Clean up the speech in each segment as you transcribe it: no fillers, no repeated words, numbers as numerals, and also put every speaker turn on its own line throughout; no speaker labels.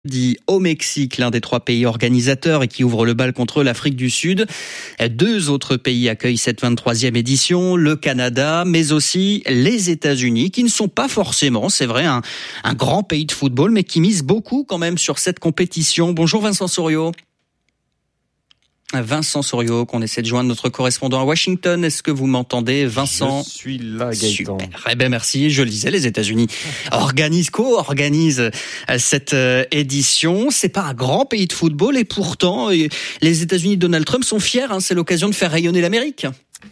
Dit au Mexique, l'un des 3 pays organisateurs et qui ouvre le bal contre l'Afrique du Sud. 2 autres pays accueillent cette 23e édition, le Canada, mais aussi les États-Unis, qui ne sont pas forcément, c'est vrai, un grand pays de football, mais qui mise beaucoup quand même sur cette compétition. Bonjour Vincent Soriot. Vincent Soriot, qu'on essaie de joindre, notre correspondant à Washington. Est-ce que vous m'entendez, Vincent?
Je suis là, Gaëtan.
Super. Eh ben merci. Je le disais, les États-Unis co-organisent cette édition. C'est pas un grand pays de football et pourtant, les États-Unis de Donald Trump sont fiers. C'est l'occasion de faire rayonner l'Amérique.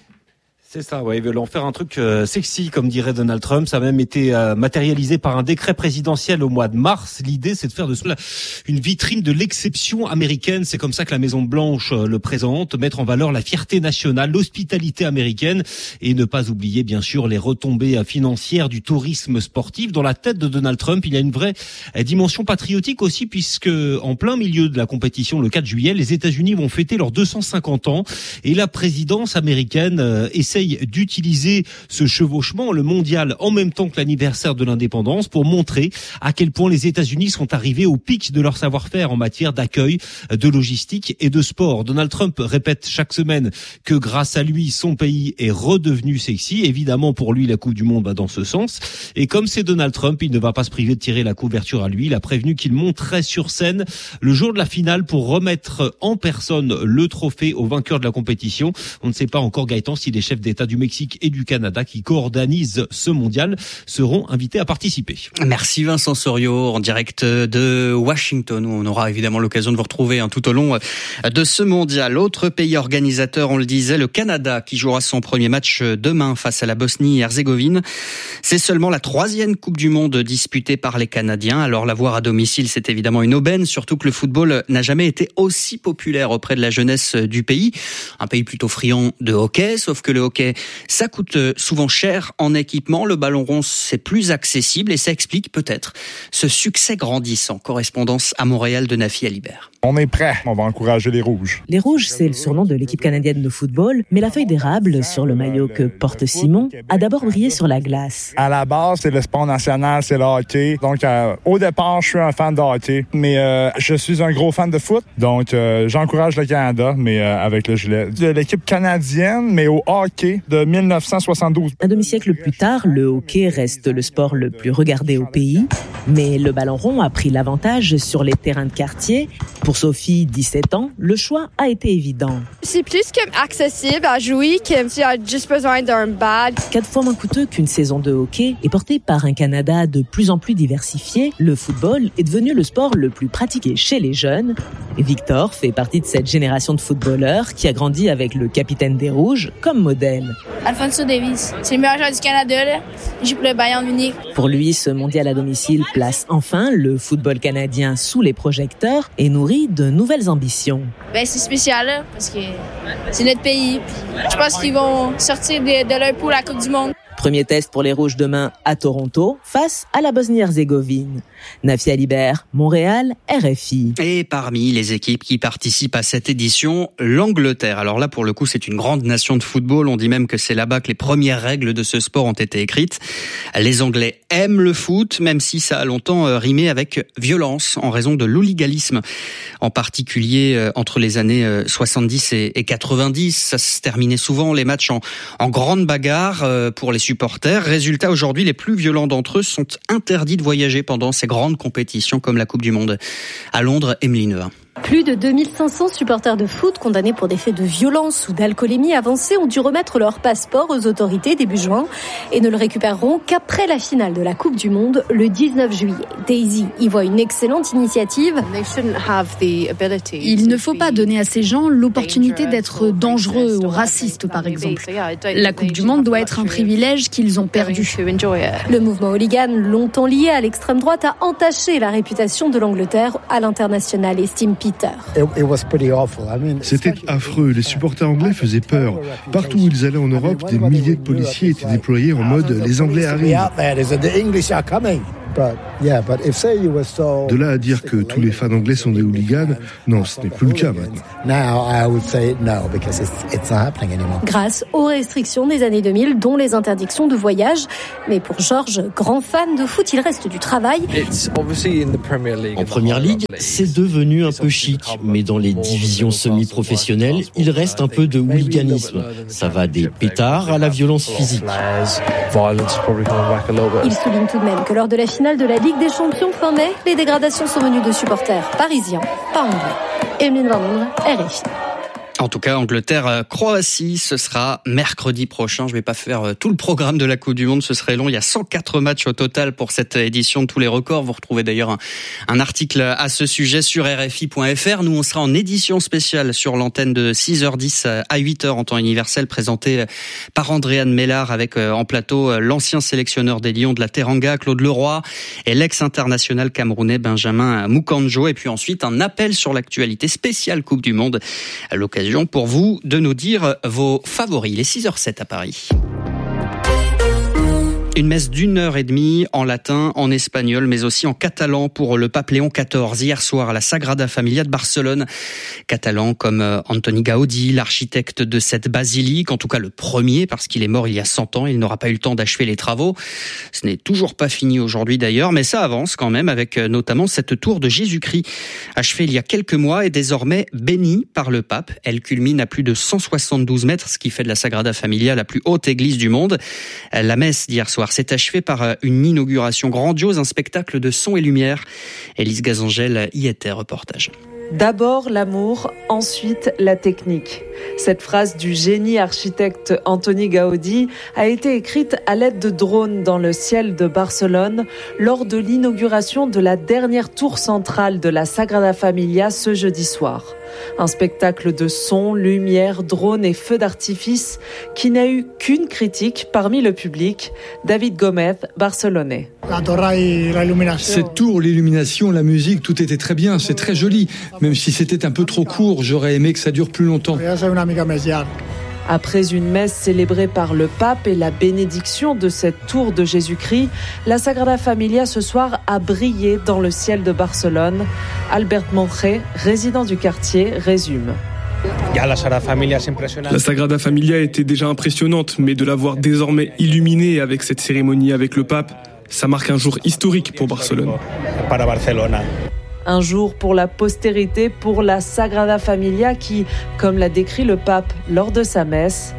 C'est ça, ouais, ils veulent en faire un truc sexy, comme dirait Donald Trump. Ça a même été matérialisé par un décret présidentiel au mois de mars. L'idée, c'est de faire de cela une vitrine de l'exception américaine. C'est comme ça que la Maison-Blanche le présente, mettre en valeur la fierté nationale, l'hospitalité américaine et ne pas oublier, bien sûr, les retombées financières du tourisme sportif. Dans la tête de Donald Trump, il y a une vraie dimension patriotique aussi, puisque en plein milieu de la compétition, le 4 juillet, les États-Unis vont fêter leurs 250 ans et la présidence américaine essaie d'utiliser ce chevauchement, le mondial, en même temps que l'anniversaire de l'indépendance, pour montrer à quel point les États-Unis sont arrivés au pic de leur savoir-faire en matière d'accueil, de logistique et de sport. Donald Trump répète chaque semaine que grâce à lui, son pays est redevenu sexy. Évidemment, pour lui, la Coupe du Monde va dans ce sens. Et comme c'est Donald Trump, il ne va pas se priver de tirer la couverture à lui. Il a prévenu qu'il monterait sur scène le jour de la finale pour remettre en personne le trophée au vainqueur de la compétition. On ne sait pas encore, Gaëtan, si les chefs d'État du Mexique et du Canada qui coordonnisent ce mondial seront invités à participer.
Merci Vincent Soriot, en direct de Washington, où on aura évidemment l'occasion de vous retrouver tout au long de ce mondial. Autre pays organisateur, on le disait, le Canada, qui jouera son premier match demain face à la Bosnie-Herzégovine. C'est seulement la 3e Coupe du Monde disputée par les Canadiens. Alors la voir à domicile, c'est évidemment une aubaine, surtout que le football n'a jamais été aussi populaire auprès de la jeunesse du pays. Un pays plutôt friand de hockey, sauf que le hockey, ça coûte souvent cher en équipement. Le ballon rond, c'est plus accessible et ça explique peut-être ce succès grandissant. Correspondance à Montréal de Nafi Alibert.
On est prêt, on va encourager les Rouges.
Les Rouges, c'est le surnom de l'équipe canadienne de football, mais la feuille d'érable sur le maillot que porte Simon a d'abord brillé sur la glace.
À la base, c'est le sport national, c'est le hockey. Donc, au départ, je suis un fan de hockey, mais je suis un gros fan de foot. Donc, j'encourage le Canada, mais avec le gilet de l'équipe canadienne, mais au hockey de 1972.
Un demi-siècle plus tard, le hockey reste le sport le plus regardé au pays, mais le ballon rond a pris l'avantage sur les terrains de quartier. Pour Sophie, 17 ans, le choix a été évident.
C'est plus accessible à jouer que tu as juste besoin d'un bat.
4 fois moins coûteux qu'une saison de hockey et porté par un Canada de plus en plus diversifié, le football est devenu le sport le plus pratiqué chez les jeunes. Victor fait partie de cette génération de footballeurs qui a grandi avec le capitaine des Rouges comme modèle.
Alphonso Davies, c'est le meilleur joueur du Canada, là. Il joue pour le Bayern Munich.
Pour lui, ce mondial à domicile place enfin le football canadien sous les projecteurs et nourrit de nouvelles ambitions.
C'est spécial, là, parce que c'est notre pays. Je pense qu'ils vont sortir de leur poule à la Coupe du Monde.
Premier test pour les Rouges demain à Toronto, face à la Bosnie-Herzégovine. Nafi Alibert, Montréal, RFI.
Et parmi les équipes qui participent à cette édition, l'Angleterre. Alors là, pour le coup, c'est une grande nation de football. On dit même que c'est là-bas que les premières règles de ce sport ont été écrites. Les Anglais aiment le foot, même si ça a longtemps rimé avec violence en raison de l'hooliganisme. En particulier entre les années 70 et 90. Ça se terminait souvent, les matchs en grande bagarre pour les supporters. Résultat, aujourd'hui, les plus violents d'entre eux sont interdits de voyager pendant ces grandes compétitions comme la Coupe du Monde. À Londres, Emelie Nevin.
Plus de 2500 supporters de foot condamnés pour des faits de violence ou d'alcoolémie avancée ont dû remettre leur passeport aux autorités début juin et ne le récupéreront qu'après la finale de la Coupe du Monde le 19 juillet. Daisy y voit une excellente initiative.
Il ne faut pas donner à ces gens l'opportunité d'être dangereux ou racistes, par exemple. La Coupe du Monde doit être un privilège qu'ils ont perdu.
Le mouvement hooligan, longtemps lié à l'extrême droite, a entaché la réputation de l'Angleterre à l'international, estime Peter.
C'était affreux, les supporters anglais faisaient peur. Partout où ils allaient en Europe, des milliers de policiers étaient déployés en mode « les Anglais arrivent ». De là à dire que tous les fans anglais sont des hooligans, non, ce n'est plus le cas maintenant.
Grâce aux restrictions des années 2000, dont les interdictions de voyage. Mais pour George, grand fan de foot, il reste du travail.
En Première Ligue, c'est devenu un peu chic, mais dans les divisions semi-professionnelles, il reste un peu de hooliganisme. Ça va des pétards à la violence physique.
Il souligne tout de même que lors de la finale de la Ligue des Champions fin mai, les dégradations sont venues de supporters parisiens, pas anglais. Emeline Van Londres, RFI.
En tout cas, Angleterre-Croatie, ce sera mercredi prochain. Je vais pas faire tout le programme de la Coupe du Monde, ce serait long. Il y a 104 matchs au total pour cette édition de tous les records. Vous retrouvez d'ailleurs un article à ce sujet sur RFI.fr. Nous, on sera en édition spéciale sur l'antenne de 6h10 à 8h en temps universel, présenté par Andréane Mellard avec en plateau l'ancien sélectionneur des Lions de la Teranga, Claude Leroy, et l'ex-international camerounais Benjamin Mukanjo. Et puis ensuite, un appel sur l'actualité spéciale Coupe du Monde. À l'occasion pour vous de nous dire vos favoris. Il est 6h07 à Paris. Une messe d'1h30 en latin, en espagnol, mais aussi en catalan pour le pape Léon XIV hier soir à la Sagrada Familia de Barcelone. Catalan comme Antoni Gaudí, l'architecte de cette basilique, en tout cas le premier, parce qu'il est mort il y a 100 ans. Il n'aura pas eu le temps d'achever les travaux. Ce n'est toujours pas fini aujourd'hui d'ailleurs, mais ça avance quand même avec notamment cette tour de Jésus-Christ, achevée il y a quelques mois et désormais bénie par le pape. Elle culmine à plus de 172 mètres, ce qui fait de la Sagrada Familia la plus haute église du monde. La messe d'hier soir s'est achevée par une inauguration grandiose, un spectacle de son et lumière. Élise Gazangel y était, reportage.
D'abord l'amour, ensuite la technique. Cette phrase du génie architecte Antoni Gaudí a été écrite à l'aide de drones dans le ciel de Barcelone lors de l'inauguration de la dernière tour centrale de la Sagrada Familia ce jeudi soir. Un spectacle de son, lumière, drones et feux d'artifice qui n'a eu qu'une critique parmi le public, David Gomez, barcelonais.
Cette tour, l'illumination, la musique, tout était très bien, c'est très joli. Même si c'était un peu trop court, j'aurais aimé que ça dure plus longtemps.
Après une messe célébrée par le pape et la bénédiction de cette tour de Jésus-Christ, la Sagrada Familia ce soir a brillé dans le ciel de Barcelone. Albert Monge, résident du quartier, résume.
La Sagrada Familia était déjà impressionnante, mais de la voir désormais illuminée avec cette cérémonie avec le pape, ça marque un jour historique pour Barcelone.
Un jour pour la postérité, pour la Sagrada Familia qui, comme l'a décrit le pape lors de sa messe,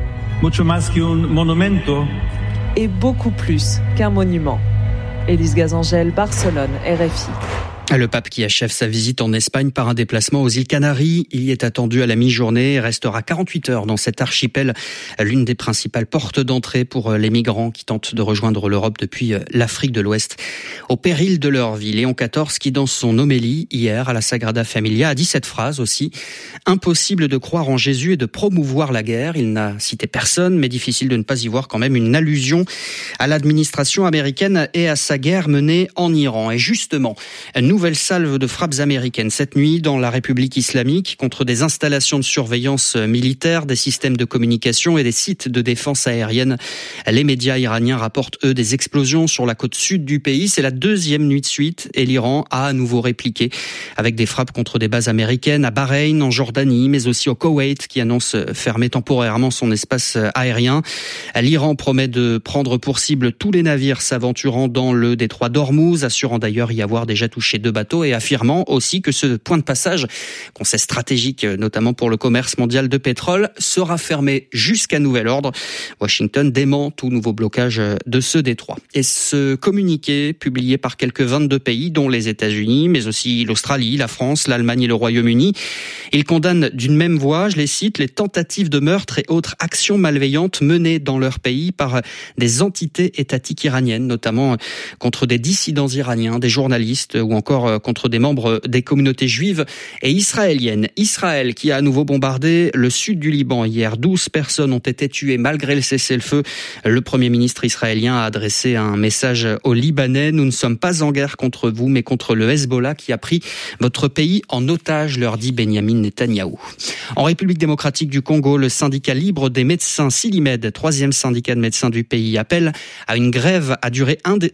est beaucoup plus qu'un monument. Élise Gazangel, Barcelone, RFI.
Le pape qui achève sa visite en Espagne par un déplacement aux îles Canaries. Il y est attendu à la mi-journée et restera 48 heures dans cet archipel, l'une des principales portes d'entrée pour les migrants qui tentent de rejoindre l'Europe depuis l'Afrique de l'Ouest, au péril de leur vie. Léon XIV qui, dans son homélie hier à la Sagrada Familia, a dit cette phrase aussi: « Impossible de croire en Jésus et de promouvoir la guerre ». Il n'a cité personne, mais difficile de ne pas y voir quand même une allusion à l'administration américaine et à sa guerre menée en Iran. Et justement, nouvelle salve de frappes américaines cette nuit dans la République islamique contre des installations de surveillance militaire, des systèmes de communication et des sites de défense aérienne. Les médias iraniens rapportent, eux, des explosions sur la côte sud du pays. C'est la deuxième nuit de suite et l'Iran a à nouveau répliqué avec des frappes contre des bases américaines à Bahreïn, en Jordanie, mais aussi au Koweït qui annonce fermer temporairement son espace aérien. L'Iran promet de prendre pour cible tous les navires s'aventurant dans le détroit d'Ormuz, assurant d'ailleurs y avoir déjà touché 2 bateaux et affirmant aussi que ce point de passage, qu'on sait stratégique notamment pour le commerce mondial de pétrole, sera fermé jusqu'à nouvel ordre. Washington dément tout nouveau blocage de ce détroit. Et ce communiqué, publié par quelques 22 pays, dont les États-Unis, mais aussi l'Australie, la France, l'Allemagne et le Royaume-Uni, il condamne d'une même voix, je les cite, les tentatives de meurtre et autres actions malveillantes menées dans leur pays par des entités étatiques iraniennes, notamment contre des dissidents iraniens, des journalistes ou encore encore contre des membres des communautés juives et israéliennes. Israël qui a à nouveau bombardé le sud du Liban hier. 12 personnes ont été tuées malgré le cessez-le-feu. Le Premier ministre israélien a adressé un message aux Libanais. Nous ne sommes pas en guerre contre vous, mais contre le Hezbollah qui a pris votre pays en otage, leur dit Benyamin Netanyahou. En République démocratique du Congo, le syndicat libre des médecins Silimed, 3e syndicat de médecins du pays, appelle à une grève à durée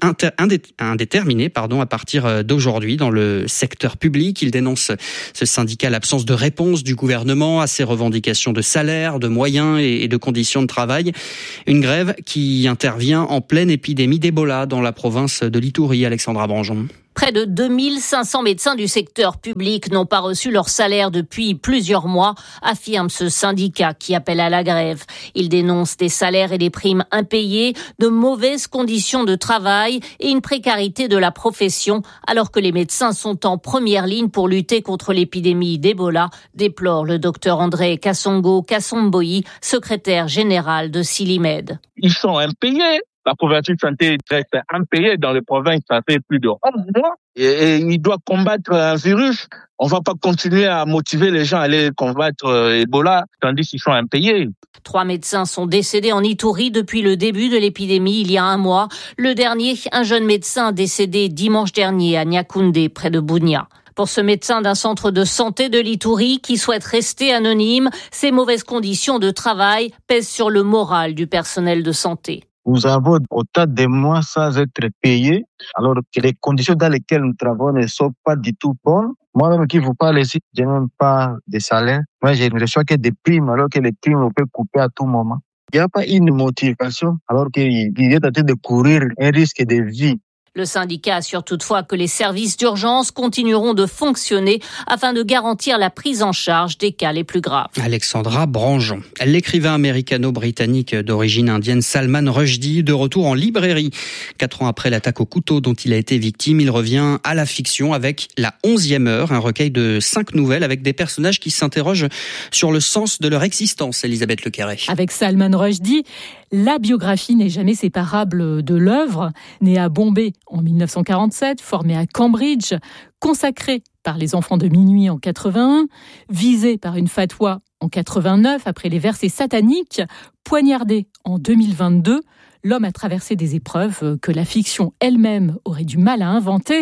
indéterminée à partir d'aujourd'hui dans le secteur public. Il dénonce, ce syndicat, l'absence de réponse du gouvernement à ses revendications de salaire, de moyens et de conditions de travail. Une grève qui intervient en pleine épidémie d'Ebola dans la province de l'Ituri. Alexandra Branjon.
Près de 2500 médecins du secteur public n'ont pas reçu leur salaire depuis plusieurs mois, affirme ce syndicat qui appelle à la grève. Il dénonce des salaires et des primes impayés, de mauvaises conditions de travail et une précarité de la profession, alors que les médecins sont en première ligne pour lutter contre l'épidémie d'Ebola, déplore le docteur André Kassongo Kassomboyi, secrétaire général de Silimed.
Ils sont impayés. La couverture santé reste impayée dans les provinces, ça fait plus de 11 mois. Et il doit combattre un virus. On va pas continuer à motiver les gens à aller combattre Ebola, tandis qu'ils sont impayés.
3 médecins sont décédés en Ituri depuis le début de l'épidémie, il y a un mois. Le dernier, un jeune médecin décédé dimanche dernier à Niakoundé, près de Bunia. Pour ce médecin d'un centre de santé de l'Ituri qui souhaite rester anonyme, ces mauvaises conditions de travail pèsent sur le moral du personnel de santé.
Nous avons autant de mois sans être payés, alors que les conditions dans lesquelles nous travaillons ne sont pas du tout bonnes. Moi-même qui vous parle ici, je n'ai même pas de salaire. Moi, je ne reçois que des primes, alors que les primes, on peut couper à tout moment. Il n'y a pas une motivation, alors qu'il est en train de courir un risque de vie.
Le syndicat assure toutefois que les services d'urgence continueront de fonctionner afin de garantir la prise en charge des cas les plus graves.
Alexandra Branjon. L'écrivain américano-britannique d'origine indienne Salman Rushdie, de retour en librairie. 4 ans après l'attaque au couteau dont il a été victime, il revient à la fiction avec La 11e heure, un recueil de 5 nouvelles avec des personnages qui s'interrogent sur le sens de leur existence. Elisabeth Lequerret.
Avec Salman Rushdie, la biographie n'est jamais séparable de l'œuvre. Né à Bombay en 1947, formé à Cambridge, consacré par les enfants de minuit en 81, visé par une fatwa en 89 après les versets sataniques, poignardé en 2022, l'homme a traversé des épreuves que la fiction elle-même aurait du mal à inventer.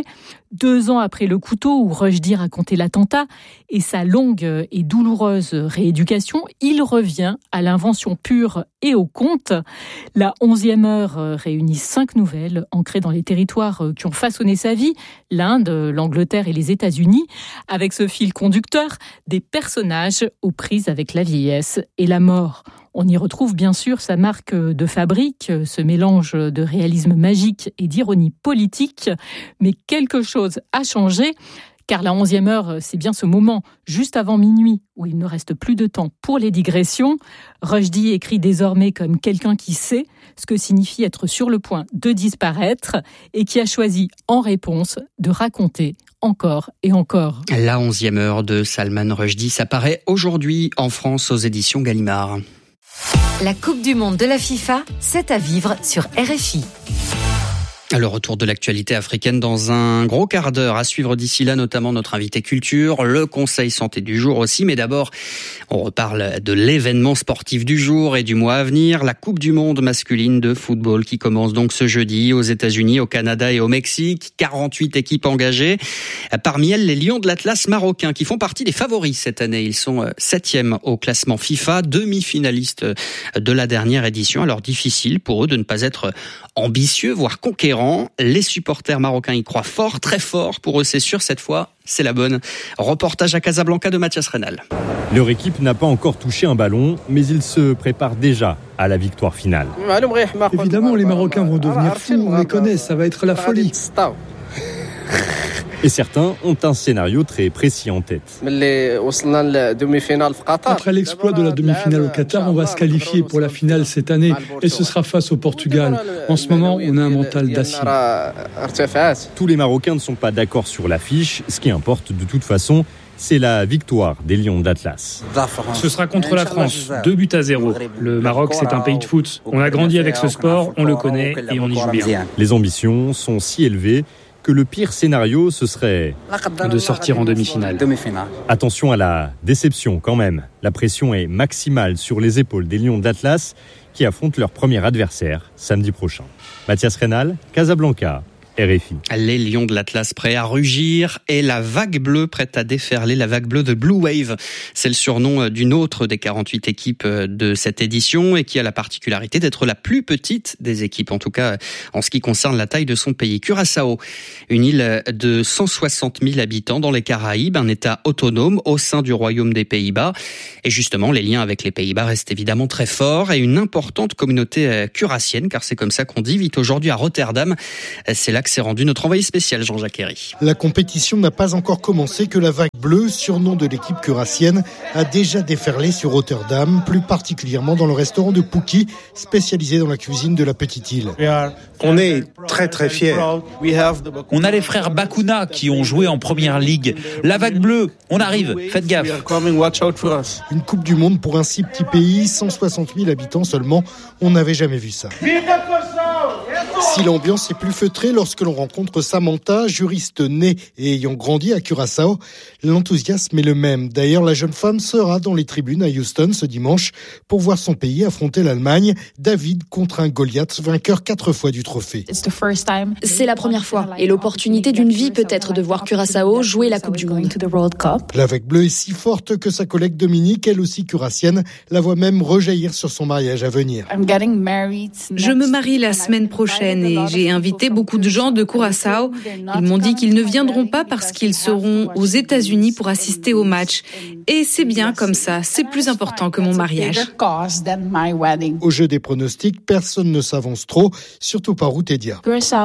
2 ans après le couteau où Rushdie racontait l'attentat et sa longue et douloureuse rééducation, il revient à l'invention pure et au conte. La 11e heure réunit 5 nouvelles ancrées dans les territoires qui ont façonné sa vie, l'Inde, l'Angleterre et les États-Unis, avec ce fil conducteur des personnages aux prises avec la vieillesse et la mort. On y retrouve bien sûr sa marque de fabrique, ce mélange de réalisme magique et d'ironie politique, mais quelque chose a changé, car la 11e heure, c'est bien ce moment juste avant minuit où il ne reste plus de temps pour les digressions. Rushdie écrit désormais comme quelqu'un qui sait ce que signifie être sur le point de disparaître et qui a choisi en réponse de raconter encore et encore.
La 11e heure de Salman Rushdie, ça paraît aujourd'hui en France aux éditions Gallimard.
La Coupe du Monde de la FIFA, c'est à vivre sur RFI.
Le retour de l'actualité africaine dans un gros quart d'heure. À suivre d'ici là, notamment notre invité culture, le conseil santé du jour aussi. Mais d'abord, on reparle de l'événement sportif du jour et du mois à venir. La Coupe du Monde masculine de football qui commence donc ce jeudi aux États-Unis, au Canada et au Mexique. 48 équipes engagées. Parmi elles, les Lions de l'Atlas marocains qui font partie des favoris cette année. Ils sont 7e au classement FIFA, demi-finalistes de la dernière édition. Alors difficile pour eux de ne pas être ambitieux, voire conquérants. Les supporters marocains y croient fort, très fort. Pour eux, c'est sûr, cette fois, c'est la bonne. Reportage à Casablanca de Mathias Reynal.
Leur équipe n'a pas encore touché un ballon, mais ils se préparent déjà à la victoire finale.
Évidemment, les Marocains vont devenir fous, on les connaît, ça va être la folie.
Et certains ont un scénario très précis en tête.
Après l'exploit de la demi-finale au Qatar, on va se qualifier pour la finale cette année et ce sera face au Portugal. En ce moment, on a un mental d'acier.
Tous les Marocains ne sont pas d'accord sur l'affiche. Ce qui importe de toute façon, c'est la victoire des Lions d'Atlas.
Ce sera contre la France, 2-0. Le Maroc, c'est un pays de foot. On a grandi avec ce sport, on le connaît et on y joue bien.
Les ambitions sont si élevées que le pire scénario, ce serait
de sortir en demi-finale.
Attention à la déception quand même. La pression est maximale sur les épaules des Lions de l'Atlas qui affrontent leur premier adversaire samedi prochain. Mathias Reynal, Casablanca. RFI.
Les Lions de l'Atlas prêts à rugir et la vague bleue prête à déferler, la vague bleue de Blue Wave. C'est le surnom d'une autre des 48 équipes de cette édition et qui a la particularité d'être la plus petite des équipes, en tout cas en ce qui concerne la taille de son pays. Curaçao, une île de 160 000 habitants dans les Caraïbes, un État autonome au sein du Royaume des Pays-Bas. Et justement, les liens avec les Pays-Bas restent évidemment très forts et une importante communauté curassienne, car c'est comme ça qu'on dit, vit aujourd'hui à Rotterdam. C'est là que s'est rendu notre envoyé spécial Jean-Jacques Herry.
La compétition n'a pas encore commencé que la vague bleue, surnom de l'équipe curassienne, a déjà déferlé sur Rotterdam, plus particulièrement dans le restaurant de Pouki, spécialisé dans la cuisine de la petite île.
On est très très fiers. On a les frères Bakuna qui ont joué en première ligue. La vague bleue, on arrive, faites gaffe.
Une coupe du monde pour un si petit pays, 160 000 habitants seulement, on n'avait jamais vu ça. Si l'ambiance est plus feutrée lorsque l'on rencontre Samantha, juriste née et ayant grandi à Curaçao, l'enthousiasme est le même. D'ailleurs, la jeune femme sera dans les tribunes à Houston ce dimanche pour voir son pays affronter l'Allemagne. David contre un Goliath, vainqueur 4 fois du trophée.
C'est la première fois et l'opportunité d'une vie peut-être de voir Curaçao jouer la Coupe du Monde.
La vague bleue est si forte que sa collègue Dominique, elle aussi curassienne, la voit même rejaillir sur son mariage à venir.
Je me marie la semaine prochaine et j'ai invité beaucoup de gens de Curaçao. Ils m'ont dit qu'ils ne viendront pas parce qu'ils seront aux États-Unis pour assister au match. Et c'est bien comme ça, c'est plus important que mon mariage.
Au jeu des pronostics, personne ne s'avance trop, surtout par Routédia.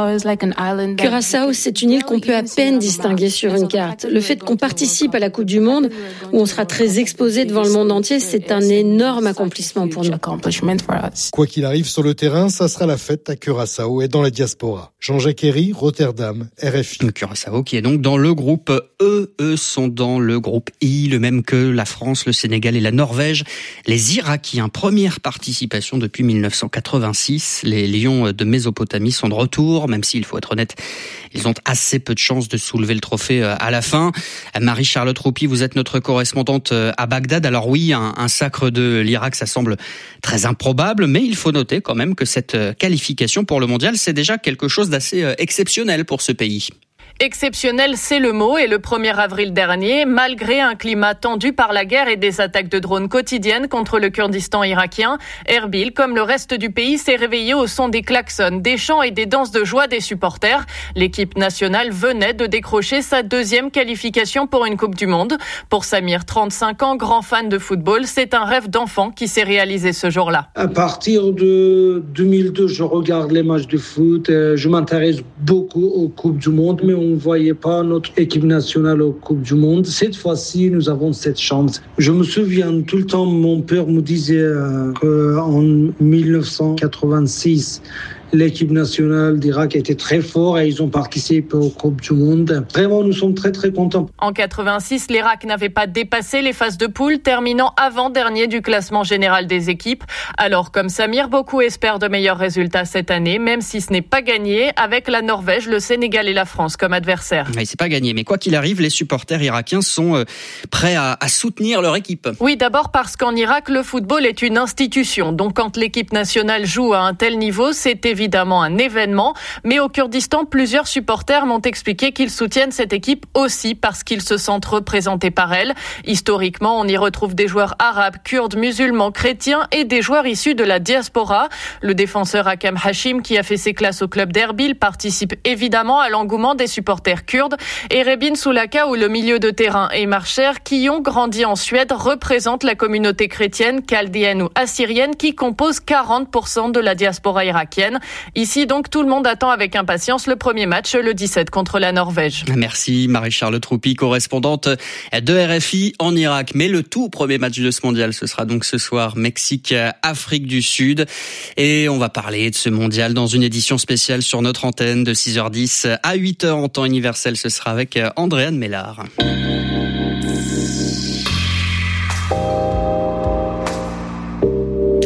Curaçao, c'est une île qu'on peut à peine distinguer sur une carte. Le fait qu'on participe à la Coupe du Monde, où on sera très exposé devant le monde entier, c'est un énorme accomplissement pour nous.
Quoi qu'il arrive sur le terrain, ça sera la fête à Curaçao et dans la diaspora. Jean-Jacques Herry, Rotterdam, RFI.
Curaçao qui est donc dans le groupe E. Eux sont dans le groupe I, le même que la France, le Sénégal et la Norvège. Les Irakiens, première participation depuis 1986. Les Lions de Mésopotamie sont de retour, même s'il faut être honnête, ils ont assez peu de chances de soulever le trophée à la fin. Marie-Charlotte Roupi, vous êtes notre correspondante à Bagdad. Alors oui, un sacre de l'Irak, ça semble très improbable, mais il faut noter quand même que cette qualification pour le mondial, c'est déjà quelque chose d'assez exceptionnel pour ce pays.
Exceptionnel, c'est le mot, et le 1er avril dernier, malgré un climat tendu par la guerre et des attaques de drones quotidiennes contre le Kurdistan irakien, Erbil, comme le reste du pays, s'est réveillé au son des klaxons, des chants et des danses de joie des supporters. L'équipe nationale venait de décrocher sa 2e qualification pour une Coupe du Monde. Pour Samir, 35 ans, grand fan de football, c'est un rêve d'enfant qui s'est réalisé ce jour-là.
À partir de 2002, je regarde les matchs de foot, je m'intéresse beaucoup aux Coupes du Monde, mais on ne voyait pas notre équipe nationale aux Coupes du Monde. Cette fois-ci, nous avons cette chance. Je me souviens tout le temps, mon père me disait qu'en 1986, l'équipe nationale d'Irak était très forte et ils ont participé aux Coupes du Monde. Vraiment, nous sommes très très contents.
En 86, l'Irak n'avait pas dépassé les phases de poule, terminant avant-dernier du classement général des équipes. Alors, comme Samir, beaucoup espèrent de meilleurs résultats cette année, même si ce n'est pas gagné, avec la Norvège, le Sénégal et la France comme adversaires.
Oui, c'est pas gagné, mais quoi qu'il arrive, les supporters irakiens sont prêts à soutenir leur équipe.
Oui, d'abord parce qu'en Irak, le football est une institution. Donc, quand l'équipe nationale joue à un tel niveau, c'est évidemment un événement, mais au Kurdistan, plusieurs supporters m'ont expliqué qu'ils soutiennent cette équipe aussi parce qu'ils se sentent représentés par elle. Historiquement, on y retrouve des joueurs arabes, kurdes, musulmans, chrétiens et des joueurs issus de la diaspora. Le défenseur Hakem Hashim, qui a fait ses classes au club d'Erbil, participe évidemment à l'engouement des supporters kurdes. Et Rebin Soulaka, ou le milieu de terrain, et Marcher, qui ont grandi en Suède, représentent la communauté chrétienne, chaldéenne ou assyrienne, qui compose 40% de la diaspora irakienne. Ici, donc, tout le monde attend avec impatience le premier match, le 17, contre la Norvège.
Merci Marie-Charlotte Roupi, correspondante de RFI en Irak. Mais le tout premier match de ce mondial, ce sera donc ce soir, Mexique-Afrique du Sud. Et on va parler de ce mondial dans une édition spéciale sur notre antenne de 6h10 à 8h en temps universel. Ce sera avec Andréane Mellard. Le chanteur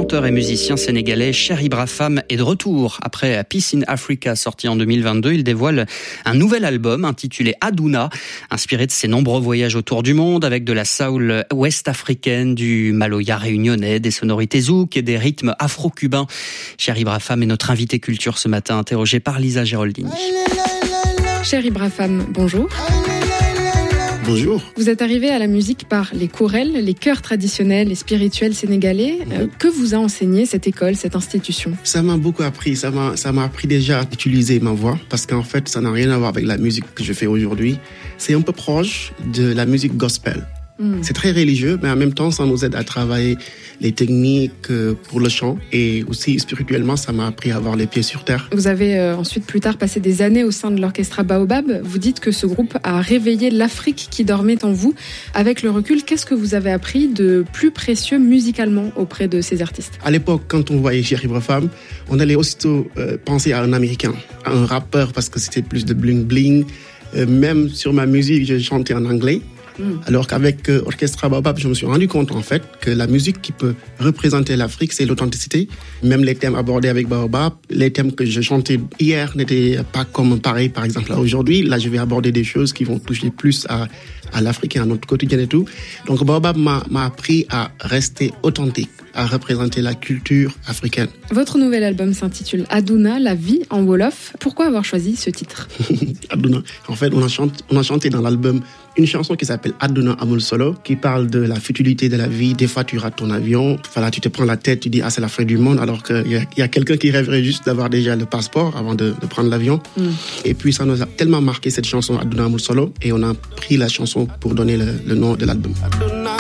chanteur et musicien sénégalais Cher Ibrahim est de retour. Après Peace in Africa, sorti en 2022, il dévoile un nouvel album intitulé Aduna, inspiré de ses nombreux voyages autour du monde avec de la soul ouest-africaine, du maloya réunionnais, des sonorités zouk et des rythmes afro-cubains. Cher Ibrahim est notre invité culture ce matin, interrogé par Lisa Geraldini.
Cher Ibrahim, bonjour.
Bonjour.
Vous êtes arrivé à la musique par les chorels, les chœurs traditionnels et spirituels sénégalais. Que vous a enseigné cette école, cette institution ?
Ça m'a beaucoup appris. Ça m'a appris déjà à utiliser ma voix parce qu'en fait, ça n'a rien à voir avec la musique que je fais aujourd'hui. C'est un peu proche de la musique gospel. C'est très religieux, mais en même temps, ça nous aide à travailler les techniques pour le chant. Et aussi, spirituellement, ça m'a appris à avoir les pieds sur terre.
Vous avez ensuite, plus tard, passé des années au sein de l'orchestre Baobab. Vous dites que ce groupe a réveillé l'Afrique qui dormait en vous. Avec le recul, qu'est-ce que vous avez appris de plus précieux musicalement auprès de ces artistes ?
À l'époque, quand on voyait Cher Ibrahim, on allait aussitôt penser à un Américain, à un rappeur, parce que c'était plus de bling-bling. Même sur ma musique, je chantais en anglais. Alors qu'avec Orchestra Baobab, je me suis rendu compte en fait que la musique qui peut représenter l'Afrique, c'est l'authenticité. Même les thèmes abordés avec Baobab, les thèmes que je chantais hier n'étaient pas comme pareil par exemple là aujourd'hui. Là, je vais aborder des choses qui vont toucher plus à l'Afrique et à notre quotidien et tout. Donc Baobab m'a appris à rester authentique, à représenter la culture africaine.
Votre nouvel album s'intitule Aduna, la vie en Wolof. Pourquoi avoir choisi ce titre ?
Aduna. En fait, on a chanté dans l'album une chanson qui s'appelle Aduna Amul Solo, qui parle de la futilité de la vie. Des fois, tu rates ton avion. Voilà, tu te prends la tête, tu dis, c'est la fin du monde, alors qu'il y a quelqu'un qui rêverait juste d'avoir déjà le passeport avant de prendre l'avion. Et puis, ça nous a tellement marqué, cette chanson Aduna Amul Solo, et on a pris la chanson pour donner le nom de l'album.